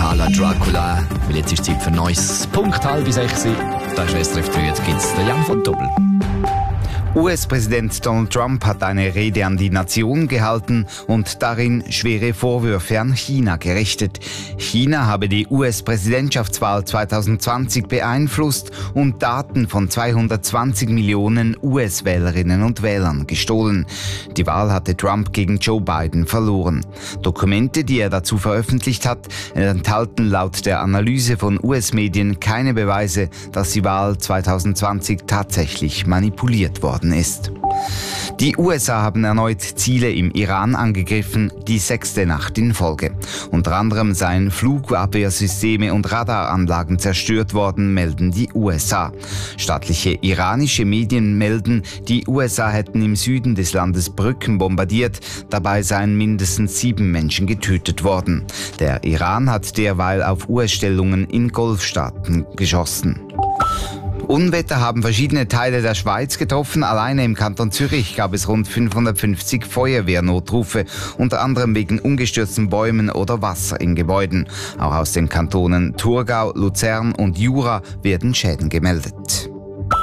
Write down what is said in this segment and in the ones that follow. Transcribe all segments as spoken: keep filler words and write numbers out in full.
à la Dracula, weil jetzt ist Zeit für Neues. Punkt halb sechs. Da ist S R F drei, jetzt gibt's den Jan von Doppel. U S-Präsident Donald Trump hat eine Rede an die Nation gehalten und darin schwere Vorwürfe an China gerichtet. China habe die U S-Präsidentschaftswahl zwanzig zwanzig beeinflusst und Daten von zweihundertzwanzig Millionen U S-Wählerinnen und Wählern gestohlen. Die Wahl hatte Trump gegen Joe Biden verloren. Dokumente, die er dazu veröffentlicht hat, enthalten laut der Analyse von U S-Medien keine Beweise, dass die Wahl zwanzig zwanzig tatsächlich manipuliert worden ist. Die U S A haben erneut Ziele im Iran angegriffen, die sechste Nacht in Folge. Unter anderem seien Flugabwehrsysteme und Radaranlagen zerstört worden, melden die U S A. Staatliche iranische Medien melden, die U S A hätten im Süden des Landes Brücken bombardiert, dabei seien mindestens sieben Menschen getötet worden. Der Iran hat derweil auf U S-Stellungen in Golfstaaten geschossen. Unwetter haben verschiedene Teile der Schweiz getroffen. Alleine im Kanton Zürich gab es rund fünfhundertfünfzig Feuerwehrnotrufe, unter anderem wegen umgestürzten Bäumen oder Wasser in Gebäuden. Auch aus den Kantonen Thurgau, Luzern und Jura werden Schäden gemeldet.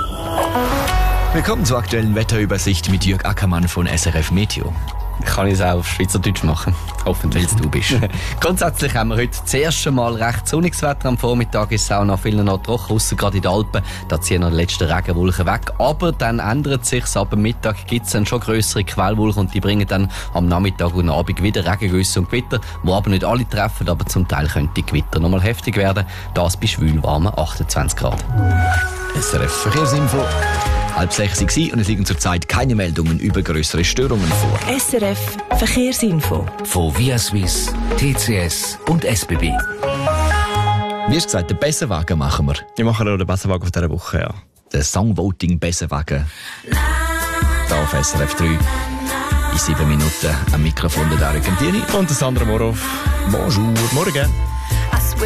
Willkommen zur aktuellen Wetterübersicht mit Jürg Ackermann von S R F Meteo. Kann ich es auch auf Schweizerdeutsch machen? Hoffentlich. Weil du bist. Grundsätzlich haben wir heute das erste Mal recht sonniges Wetter. Am Vormittag ist es auch noch vielen noch trocken, ausser gerade in den Alpen. Da ziehen noch die letzten Regenwolken weg. Aber dann ändert es sich. Ab dem Mittag gibt es dann schon grössere Quellwolken und die bringen dann am Nachmittag und Abend wieder Regengüsse und Gewitter, die aber nicht alle treffen, aber zum Teil könnte die Gewitter noch mal heftig werden. Das bei schwülwarmen achtundzwanzig Grad. S R F Verkehrsinfo. Halb sechs war und es liegen zurzeit keine Meldungen über grössere Störungen vor. S R F Verkehrsinfo. Von Via Swiss, T C S und S B B. Wie hast du gesagt, den Besserwagen machen wir. Wir machen auch den Besserwagen auf dieser Woche, ja. Den Songvoting Besserwagen. Hier auf S R F drei. In sieben Minuten am Mikrofon der Derek Gentini. Und der Sandra Moroff. Bonjour. Morgen.